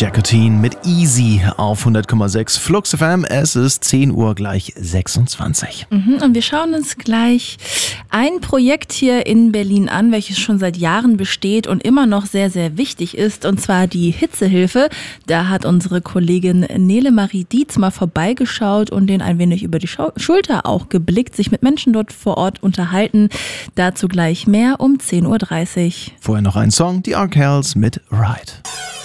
Jacotine mit Easy auf 100,6 Flux FM. Es ist 10 Uhr gleich 26. Und wir schauen uns gleich ein Projekt hier in Berlin an, welches schon seit Jahren besteht und immer noch sehr, sehr wichtig ist, und zwar die Hitzehilfe. Da hat unsere Kollegin Nele Marie Dietz mal vorbeigeschaut und den ein wenig über die Schulter auch geblickt, sich mit Menschen dort vor Ort unterhalten. Dazu gleich mehr um 10.30 Uhr. Vorher noch ein Song, die Arkells mit Ride.